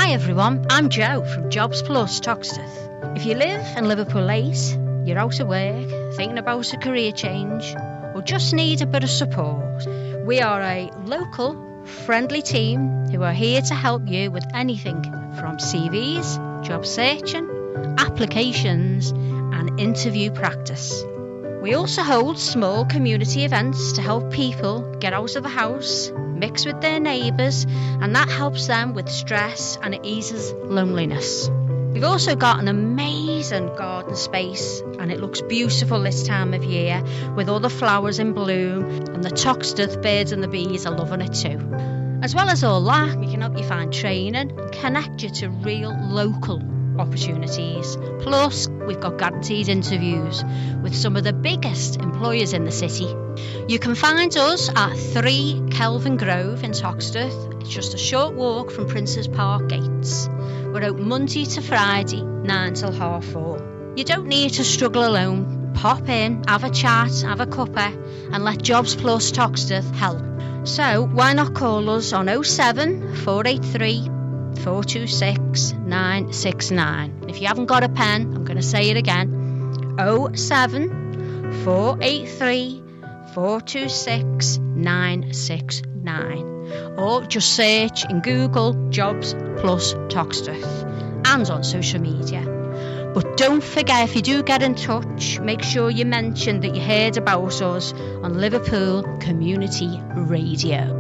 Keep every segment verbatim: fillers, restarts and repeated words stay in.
Hi everyone, I'm Jo from Jobs Plus Toxteth. If you live in Liverpool eight, you're out of work, thinking about a career change, or just need a bit of support, we are a local, friendly team who are here to help you with anything from C Vs, job searching, applications and interview practice. We also hold small community events to help people get out of the house, mix with their neighbours, and that helps them with stress and it eases loneliness. We've also got an amazing garden space and it looks beautiful this time of year with all the flowers in bloom, and the Toxteth birds and the bees are loving it too. As well as all that, we can help you find training and connect you to real local opportunities. Plus, we've got guaranteed interviews with some of the biggest employers in the city. You can find us at three Kelvin Grove in Toxteth. It's just a short walk from Princes Park gates. We're open Monday to Friday, nine till half four. You don't need to struggle alone. Pop in, have a chat, have a cuppa, and let Jobs Plus Toxteth help. So why not call us on oh seven, four eight three, four two six, nine six nine. If you haven't got a pen, I'm going to say it again. oh seven, four eight three, four two six, nine six nine. Or just search in Google Jobs Plus Toxteth and on social media. But don't forget, if you do get in touch, make sure you mention that you heard about us on Liverpool Community Radio.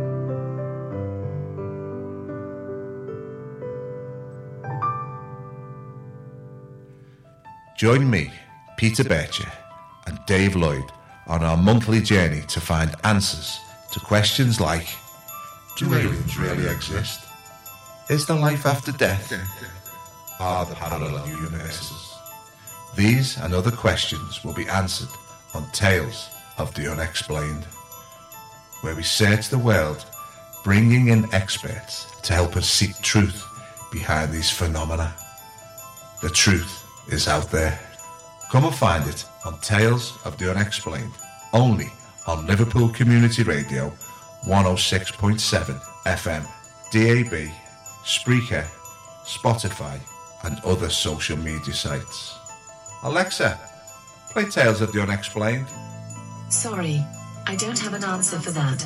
Join me, Peter Bircher, and Dave Lloyd on our monthly journey to find answers to questions like: do aliens really exist? Is there life after death? Are there parallel universes? These and other questions will be answered on Tales of the Unexplained, where we search the world, bringing in experts to help us seek truth behind these phenomena. The truth is out there. Come and find it on Tales of the Unexplained, only on Liverpool Community Radio one oh six point seven F M, D A B, Spreaker, Spotify and other social media sites. Alexa, play Tales of the Unexplained. Sorry, I don't have an answer for that.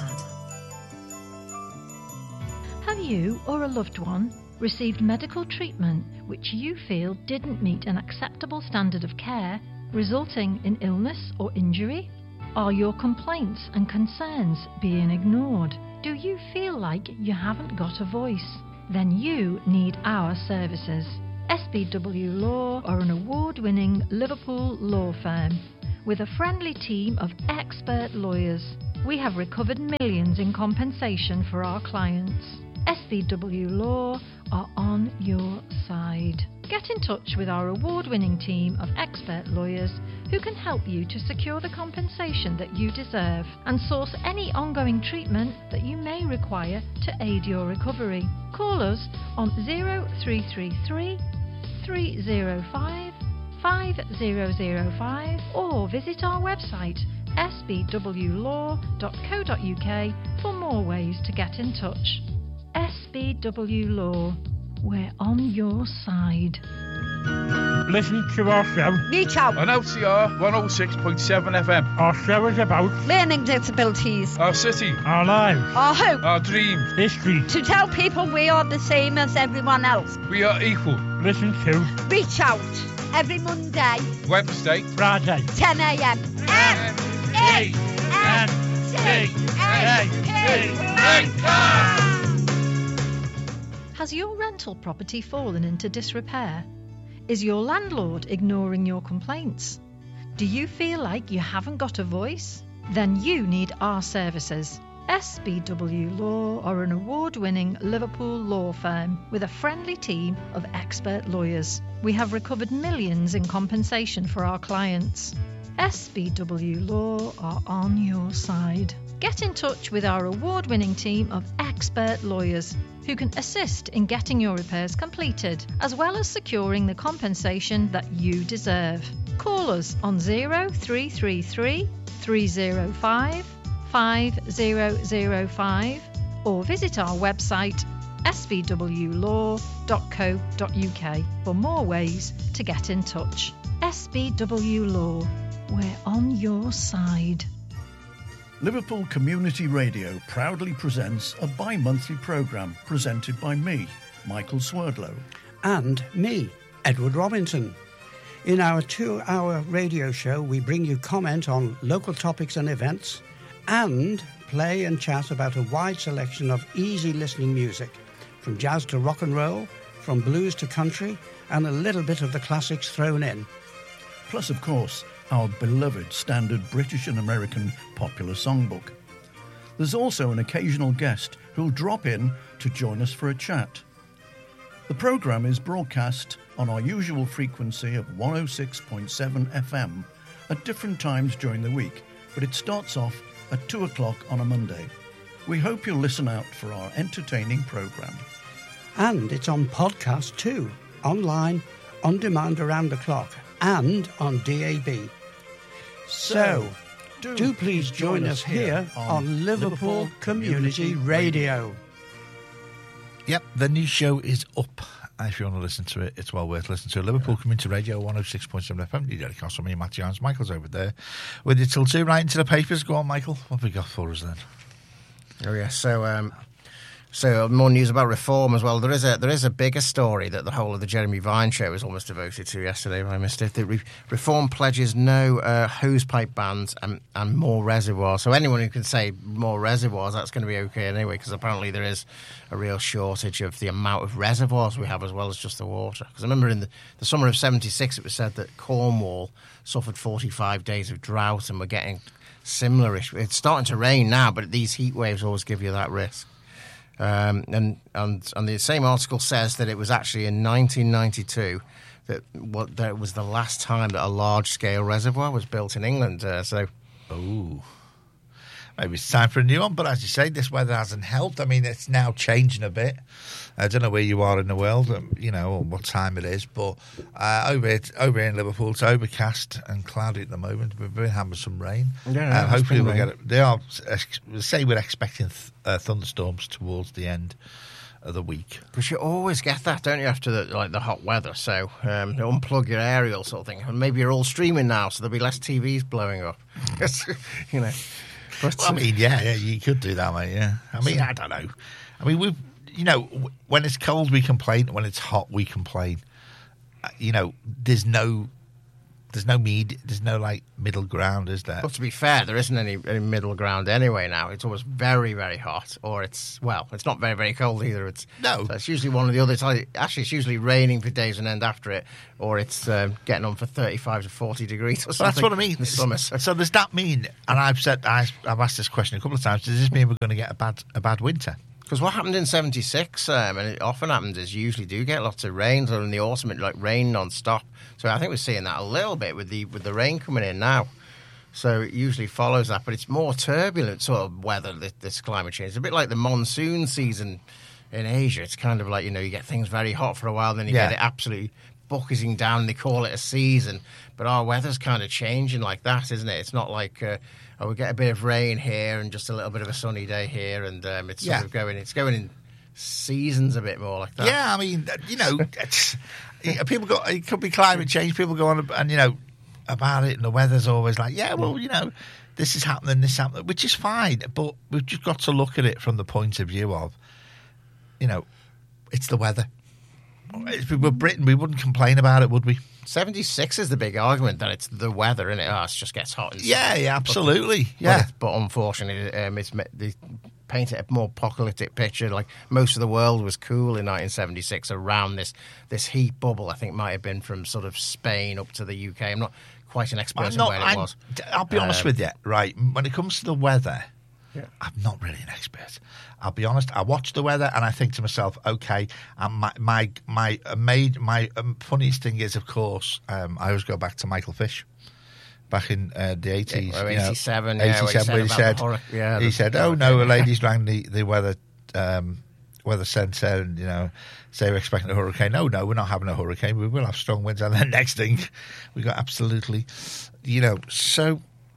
Have you or a loved one received medical treatment which you feel didn't meet an acceptable standard of care, resulting in illness or injury? Are your complaints and concerns being ignored? Do you feel like you haven't got a voice? Then you need our services. S B W Law are an award-winning Liverpool law firm with a friendly team of expert lawyers. We have recovered millions in compensation for our clients. S B W Law are on your side. Get in touch with our award-winning team of expert lawyers who can help you to secure the compensation that you deserve and source any ongoing treatment that you may require to aid your recovery. Call us on oh three three three, three oh five, five thousand five or visit our website s b w law dot co dot u k for more ways to get in touch. S B W Law, we're on your side. Listen to our show. Reach out. On L C R one oh six point seven F M. Our show is about learning disabilities, our city, our lives, our hope, our dreams, history. To tell people we are the same as everyone else. We are equal. Listen to Reach Out every Monday, Wednesday, Friday, ten a m M E N C A P. Has your rental property fallen into disrepair? Is your landlord ignoring your complaints? Do you feel like you haven't got a voice? Then you need our services. S B W Law are an award-winning Liverpool law firm with a friendly team of expert lawyers. We have recovered millions in compensation for our clients. S B W Law are on your side. Get in touch with our award-winning team of expert lawyers who can assist in getting your repairs completed, as well as securing the compensation that you deserve. Call us on oh three three three, three oh five, five thousand five or visit our website s v w law dot co dot u k for more ways to get in touch. S V W Law, we're on your side. Liverpool Community Radio proudly presents a bi-monthly programme presented by me, Michael Swerdlow. And me, Edward Robinson. In our two-hour radio show, we bring you comment on local topics and events and play and chat about a wide selection of easy listening music, from jazz to rock and roll, from blues to country, and a little bit of the classics thrown in. Plus, of course, our beloved standard British and American popular songbook. There's also an occasional guest who'll drop in to join us for a chat. The programme is broadcast on our usual frequency of one oh six point seven F M at different times during the week, but it starts off at two o'clock on a Monday. We hope you'll listen out for our entertaining programme. And it's on podcast too, online, on demand around the clock, and on D A B. So, do, do please join us here on Liverpool Community Radio. Yep, the new show is up. If you want to listen to it, it's well worth listening to. Liverpool Community Radio, one oh six point seven F M. You don't cost me, Matthew Hans. Michael's over there with you till two, right into the papers. Go on, Michael. What have we got for us then? Oh, yeah, so... Um So more news about reform as well. There is a there is a bigger story that the whole of the Jeremy Vine show was almost devoted to yesterday. I missed it. The re- reform pledges no uh, hosepipe bans and, and more reservoirs. So anyone who can say more reservoirs, that's going to be okay anyway, because apparently there is a real shortage of the amount of reservoirs we have as well as just the water. Because I remember in the, the summer of seventy-six it was said that Cornwall suffered forty-five days of drought and we're getting similar. It's starting to rain now, but these heat waves always give you that risk. Um, and, and and the same article says that it was actually in nineteen ninety-two that what that was the last time that a large-scale reservoir was built in England. Uh, so, oh, maybe it's time for a new one. But as you say, this weather hasn't helped. I mean, it's now changing a bit. I don't know where you are in the world, um, you know, or what time it is, but uh, over here, over here in Liverpool, it's overcast and cloudy at the moment. We've been having some rain. Yeah, uh, hopefully we'll rain. get it. They are uh, say we're expecting th- uh, thunderstorms towards the end of the week. But you always get that, don't you, after the, like the hot weather? So um, unplug your aerial sort of thing, and maybe you're all streaming now, so there'll be less T Vs blowing up. you know. But, well, I mean, yeah, yeah, you could do that, mate. Yeah, I mean, I don't know. I mean, we've. You know, when it's cold, we complain. When it's hot, we complain. You know, there's no, there's no med, there's no like middle ground, is there? Well, to be fair, there isn't any, any middle ground anyway. Now it's always very, very hot, or it's well, it's not very, very cold either. It's no, so it's usually one or the other. It's like, actually, it's usually raining for days on end after it, or it's um, getting on for thirty-five to forty degrees or something. That's what I mean. In the summer. So, so does that mean? And I've said I've, I've asked this question a couple of times. Does this mean we're going to get a bad a bad winter? Because what happened in seventy-six, um, and it often happens, is you usually do get lots of rain. So in the autumn, it like rain non-stop. So I think we're seeing that a little bit with the with the rain coming in now. So it usually follows that, but it's more turbulent sort of weather, this, this climate change. It's a bit like the monsoon season in Asia. It's kind of like, you know, you get things very hot for a while, then you yeah. get it absolutely bucketing down. They call it a season. But our weather's kind of changing like that, isn't it? It's not like... Uh, Oh, we get a bit of rain here and just a little bit of a sunny day here, and um, it's sort yeah. of going. It's going in seasons a bit more like that. Yeah, I mean, you know, it's, people go. It could be climate change. People go on and you know about it, and the weather's always like, yeah, well, you know, this is happening, this is happening, which is fine. But we've just got to look at it from the point of view of, you know, it's the weather. If we were Britain, we wouldn't complain about it, would we? seventy-six is the big argument that it's the weather, innit? Oh, it just gets hot. Yeah, yeah, absolutely. But, yeah. But, but unfortunately, um, it's they paint it a more apocalyptic picture. Like most of the world was cool in nineteen seventy-six around this this heat bubble. I think might have been from sort of Spain up to the U K. I'm not quite an expert in not, where it I'm, was. I'll be honest um, with you, right? When it comes to the weather, yeah. I'm not really an expert. I'll be honest. I watch the weather and I think to myself, okay. And my my my uh, made my um, funniest thing is, of course, um, I always go back to Michael Fish. Back in uh, the eighties, yeah, well, you know, eighty-seven, yeah, eighty-seven, where he said, hor- yeah, he the, said, "Oh no, a lady's rang the the weather um, weather centre, and you know, say we're expecting a hurricane. No, no, we're not having a hurricane. We will have strong winds." And then next thing, we got absolutely, you know, so.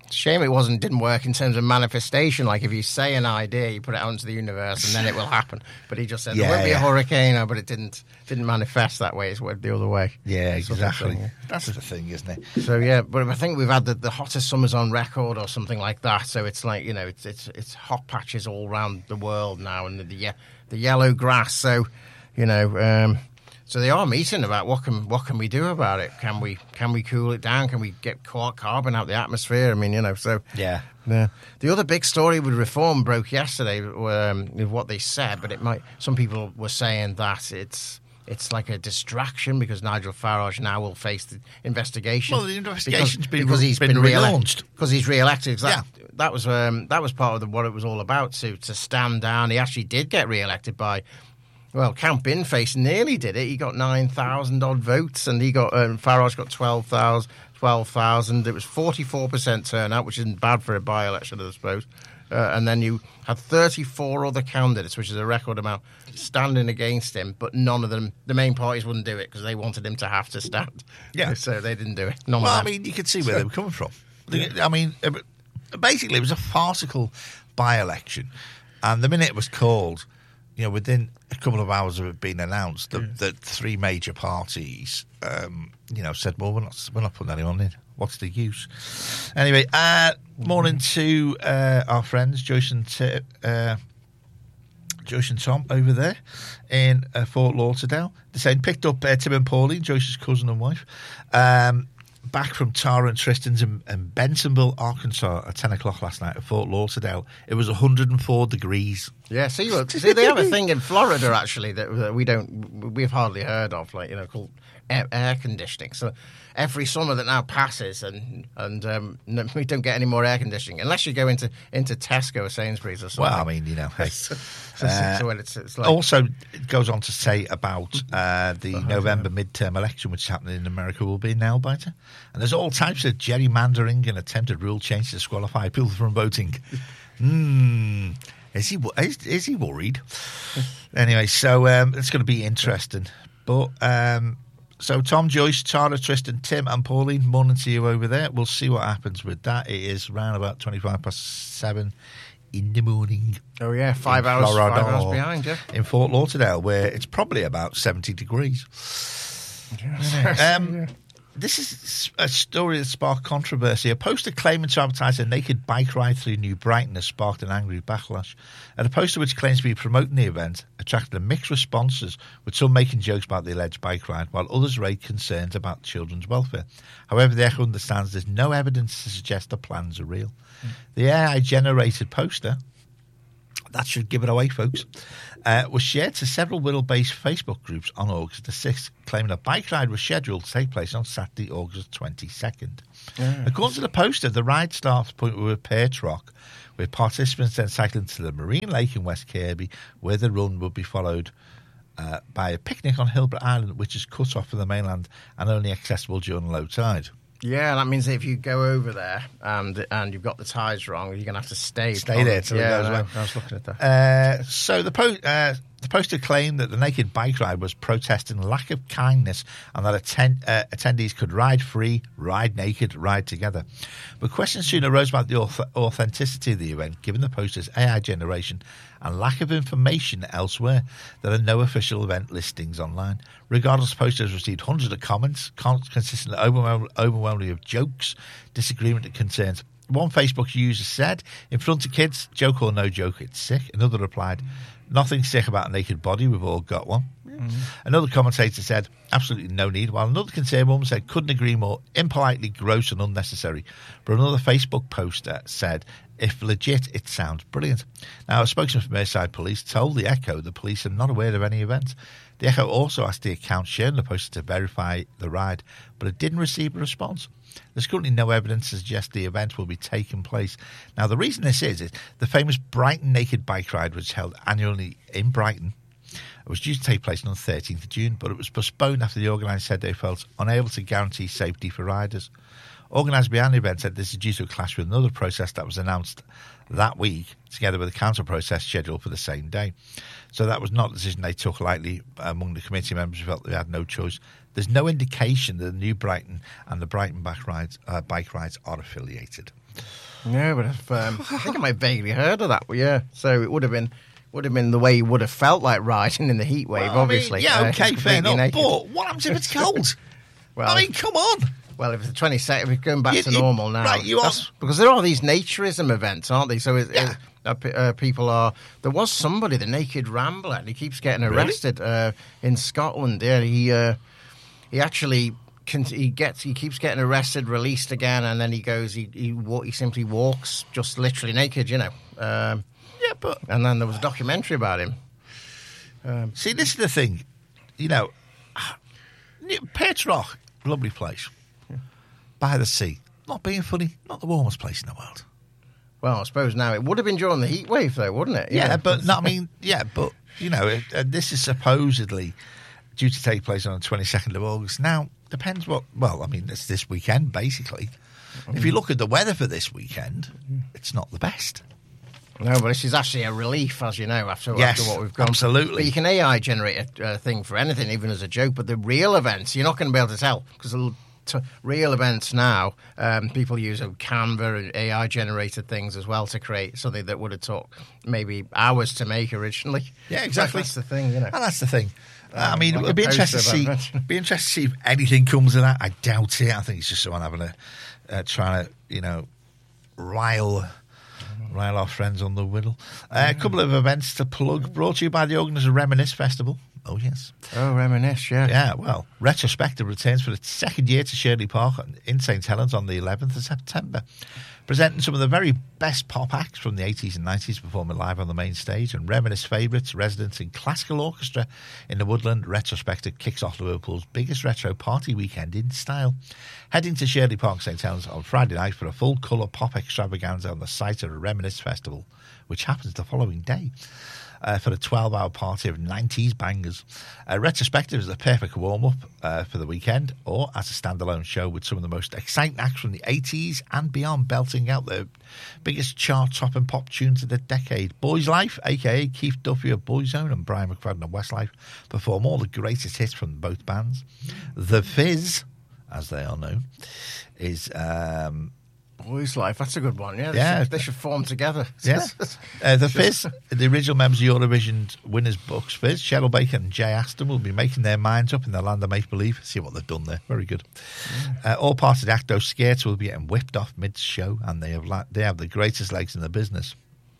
Shame it wasn't didn't work in terms of manifestation. Like if you say an idea, you put it out into the universe, and then it will happen. But he just said Yeah, there won't be yeah. a hurricane, but it didn't didn't manifest that way. It's went the other way. Yeah, Sort of exactly. thing, yeah. That's the thing, isn't it? So yeah, but I think we've had the, the hottest summers on record or something like that. So it's like, you know, it's it's it's hot patches all around the world now, and the the, ye- the yellow grass. So, you know, um, so they are meeting about what can what can we do about it? Can we can we cool it down? Can we get car- carbon out the atmosphere? I mean, you know, so Yeah. yeah. The other big story with reform broke yesterday um, with what they said, but it might. Some people were saying that it's. It's like a distraction because Nigel Farage now will face the investigation. Well, the investigation's because, been because he's been been, re-elected. relaunched. Because he's re-elected. That, Yeah. that was um, that was part of the, what it was all about. To to stand down. He actually did get re-elected by. Well, Count Binface nearly did it. He got nine thousand odd votes, and he got um, Farage got twelve thousand. twelve thousand. It was forty-four percent turnout, which isn't bad for a by-election, I suppose. Uh, and then you had thirty-four other candidates, which is a record amount, standing against him, but none of them, the main parties wouldn't do it because they wanted him to have to stand. Yeah. So they didn't do it. None Well, of I them. mean, you could see where they were coming from. I mean, uh, basically, it was a farcical by-election. And the minute it was called, you know, within a couple of hours of it being announced, the, the three major parties, um, you know, said, well, we're not, we're not putting anyone in. What's the use? Anyway, uh, morning to uh, our friends, Joyce and, T- uh, Joyce and Tom over there in uh, Fort Lauderdale. They're saying, picked up uh, Tim and Pauline, Joyce's cousin and wife, um, back from Tara and Tristan's in, in Bentonville, Arkansas at ten o'clock last night at Fort Lauderdale. It was one hundred four degrees. Yeah, see, look, see, they have a thing in Florida, actually, that, that we don't, we've hardly heard of, like, you know, called air, air conditioning. So every summer that now passes, and and um, no, we don't get any more air conditioning unless you go into, into Tesco or Sainsbury's or something. Well, I mean, you know, hey. so, so, Uh, so it's, it's like, also, it goes on to say about uh, the November midterm election, which is happening in America, will be a nail biter. And there's all types of gerrymandering and attempted rule change to disqualify people from voting. Hmm. Is he is, is he worried? Anyway, so um, it's going to be interesting. But um, so Tom, Joyce, Tara, Tristan, Tim, and Pauline, morning to you over there. We'll see what happens with that. It is round about twenty-five past seven in the morning. oh yeah, five in hours, Florida, five hours behind, yeah. in Fort Lauderdale, where it's probably about seventy degrees. Um, this is a story that sparked controversy. A poster claiming to advertise a naked bike ride through New Brighton has sparked an angry backlash. And a poster which claims to be promoting the event attracted a mixed responses, with some making jokes about the alleged bike ride, while others raised concerns about children's welfare. However, the Echo understands there's no evidence to suggest the plans are real. Mm. The A I-generated poster, that should give it away, folks, uh, was shared to several Wirral-based Facebook groups on August the sixth, claiming a bike ride was scheduled to take place on Saturday, August twenty-second. Yeah. According to the poster, the ride starts point with Perch Rock, with participants then cycling to the Marine Lake in West Kirby, where the run would be followed uh, by a picnic on Hilbert Island, which is cut off from the mainland and only accessible during low tide. Yeah, that means that if you go over there and and you've got the tides wrong, you're going to have to stay. Stay there till yeah, it goes no, away. I was looking at that. Uh, so the, po- uh, the poster claimed that the naked bike ride was protesting lack of kindness and that atten- uh, attendees could ride free, ride naked, ride together. But questions soon arose about the auth- authenticity of the event, given the poster's A I generation and lack of information elsewhere. There are no official event listings online. Regardless, the poster has received hundreds of comments, consisting of overwhelmingly, overwhelmingly of jokes, disagreement and concerns. One Facebook user said, in front of kids, joke or no joke, it's sick. Another replied, nothing sick about a naked body, we've all got one. Mm-hmm. Another commentator said, absolutely no need, while another concerned woman said, couldn't agree more, impolitely gross and unnecessary. But another Facebook poster said, if legit, it sounds brilliant. Now, a spokesman from Merseyside Police told The Echo the police are not aware of any event. The Echo also asked the account sharing the poster to verify the ride, but it didn't receive a response. There's currently no evidence to suggest the event will be taking place. Now, the reason this is, is the famous Brighton Naked Bike Ride, which is held annually in Brighton. It was due to take place on the thirteenth of June, but it was postponed after the organisers said they felt unable to guarantee safety for riders. Organisers behind the event said this is due to a clash with another process that was announced that week, together with a council process scheduled for the same day. So that was not a decision they took lightly among the committee members who felt they had no choice. There's no indication that the New Brighton and the Brighton bike rides, uh, bike rides are affiliated. No, but if, um, I think I might have vaguely heard of that. But yeah, so it would have been would have been the way you would have felt like riding in the heat wave, Well, I mean, obviously. yeah, Uh, okay, just fair completely enough. naked. But what happens if it's cold? Well, I mean, come on. Well, if it's the twenty-second, if we're going back You- to you- normal now. right, you are- that's- because there are these naturism events, aren't they? So it, Yeah. it, uh, pe- uh, people are. There was somebody, the Naked Rambler, and he keeps getting Really? arrested uh, in Scotland. Yeah, he uh, he actually. Can, he gets he keeps getting arrested, released again, and then he goes. He he, wa- he simply walks, just literally naked, you know. Um, Yeah, but and then there was a documentary about him. Um, see, this is the thing. You know, Perch Rock, lovely place. By the sea. Not being funny, not the warmest place in the world. well, I suppose now it would have been during the heat wave, though, wouldn't it? Yeah, but no, I mean, yeah, but you know, it, uh, this is supposedly due to take place on the twenty-second of August. Now, depends what. Well, I mean, it's this weekend basically. If you look at the weather for this weekend, it's not the best. No, but this is actually a relief, as you know, after, Yes, after what we've gone. absolutely. But you can A I generate a uh, thing for anything, even as a joke. But the real events, you're not going to be able to tell because the t- real events now, um, people use a Canva and A I generated things as well to create something that would have took maybe hours to make originally. Yeah, exactly. That's the thing, you know. And that's the thing. Uh, I Um, mean, like it'd a be interested to poster see. about- Be interested to see if anything comes of that. I doubt it. I think it's just someone having a uh, trying to, you know, rile. Rile our friends on the Whittle. Uh, a couple of events to plug, brought to you by the organisers of Reminisce Festival. Oh, yes. Oh, reminisce, yeah. Yeah, well, Retrospective returns for the second year to Shirley Park in St Helens on the eleventh of September, presenting some of the very best pop acts from the eighties and nineties performing live on the main stage, and Reminisce favourites, residents in classical orchestra in the Woodland. Retrospective kicks off Liverpool's biggest retro party weekend in style. Heading to Shirley Park, St Helens on Friday night for a full-colour pop extravaganza on the site of the Reminisce Festival, which happens the following day. Uh, for a twelve-hour party of nineties bangers. Uh, Retrospective is the perfect warm-up uh, for the weekend, or as a standalone show with some of the most exciting acts from the eighties and beyond, belting out the biggest chart-topping pop tunes of the decade. Boys Life, a k a. Keith Duffy of Boyzone and Brian McFadden of Westlife, perform all the greatest hits from both bands. The Fizz, as they are known, is... Um, Boys Life, that's a good one, yeah. They, Yeah. should, they should form together. Yes. Uh, the Fizz, the original members of Eurovision winners books, Fizz, Cheryl Baker and Jay Aston will be making their minds up in the land of make-believe. See what they've done there. Very good. Uh, all part of the act, those skates will be getting whipped off mid-show, and they have, la- they have the greatest legs in the business.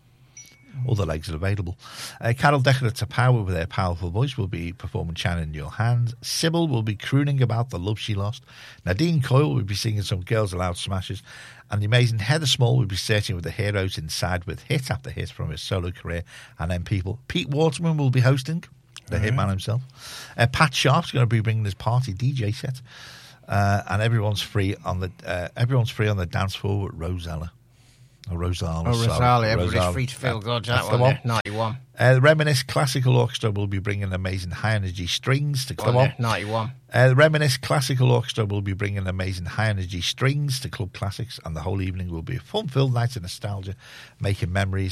All the legs are available. Uh, Carol Decker to Power with their powerful voice will be performing China in Your Hands. Sybil will be crooning about the love she lost. Nadine Coyle will be singing some Girls Aloud smashes. And the amazing Heather Small will be searching with the heroes inside with hit after hit from his solo career and then people. Pete Waterman will be hosting, the All right. hitman himself. Uh, Pat Sharp's going to be bringing his party D J set. Uh, and everyone's free on the uh, everyone's free on the dance floor with Rosella. Oh, Rosala. Oh, sorry. Rosalie, everybody's Rosala. free to feel good. That's That the one, one. yeah, ninety-one. Uh, the Reminisce Classical Orchestra will be bringing amazing high-energy strings to Club Oh, On. yeah, ninety-one. Uh, the Reminisce Classical Orchestra will be bringing amazing high-energy strings to Club Classics, and the whole evening will be a fun-filled night of nostalgia, making memories